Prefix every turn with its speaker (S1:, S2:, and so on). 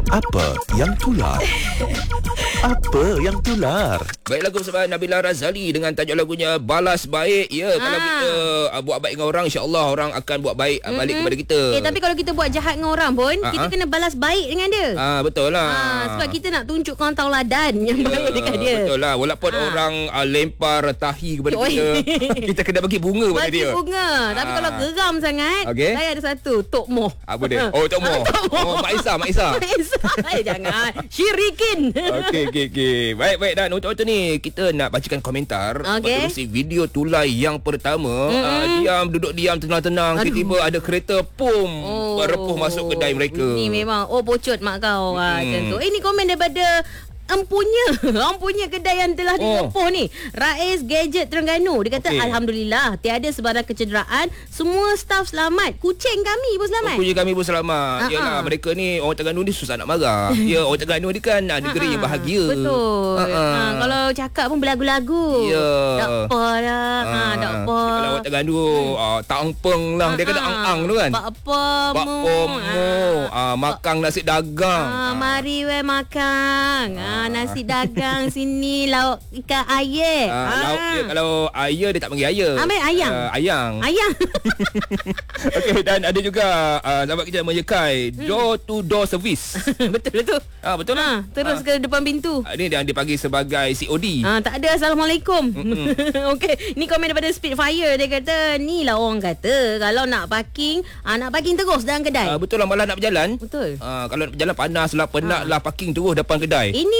S1: Apa yang tular? Apa yang tular?
S2: Baik, lagu bersama Nabila Razali dengan tajuk lagunya Balas Baik. Ya, kalau kita buat baik dengan orang, insya-Allah orang akan buat baik balik kepada kita.
S3: Tapi kalau kita buat jahat dengan orang pun, kita kena balas baik dengan dia.
S2: Betul lah.
S3: Sebab kita nak tunjukkan tauladan yang baik dekat dia.
S2: Betul lah. Walaupun orang lempar tahi kepada kita, kita kena bagi bunga pada dia.
S3: Bagi bunga. Tapi kalau geram sangat, saya ada satu, Tok Moh.
S2: Apa dia? Oh, Tok Moh. Mak Isa.
S3: Mak Isa. Jangan. Syirikin.
S2: Okey. Baik. Dan untuk ni, kita nak bacakan komentar menerusi video tulai yang pertama. Duduk diam tenang-tenang. Tiba-tiba ada kereta berrepuh masuk kedai mereka.
S3: Ni memang pocut mak kau. Macam tu. Ini komen daripada Ampunya kedai yang telah direpuh ni. Rais Gadget Terengganu. Dia kata Alhamdulillah tiada sebarang kecederaan. Semua staf selamat. Kucing kami pun selamat.
S2: Kucing kami pun selamat. Yalah, mereka ni orang Terengganu ni susah nak marah. Ya, orang Terengganu ni kan negeri yang bahagia.
S3: Betul. Kalau cakap pun berlagu-lagu.
S2: Ya.
S3: Tak apa dah. Tak apa.
S2: Kalau orang Terengganu tak angpeng lah. Dia kata ang-ang tu kan.
S3: Pak mu.
S2: Makan nasi dagang.
S3: Mari we makan. Nasi dagang sini, lauk ikan air.
S2: Lauk dia, kalau air dia tak panggil air.
S3: Ayang.
S2: Okey, dan ada juga sahabat kita Menyekai door to door service.
S3: Betul.
S2: Betul lah.
S3: Terus ke depan pintu.
S2: Ini yang dipanggil sebagai COD.
S3: Tak ada Assalamualaikum. Okey, ni komen daripada Spitfire. Dia kata, ni lah orang kata kalau nak parking terus dalam kedai.
S2: Betul lah, malah nak berjalan.
S3: Betul.
S2: Kalau nak berjalan panas lah, penat lah, parking terus depan kedai.
S3: Ini